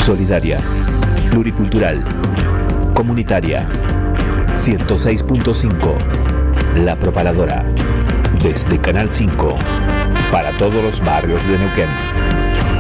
solidaria, pluricultural, comunitaria. 106.5, La Propaladora. Desde Canal 5, para todos los barrios de Neuquén.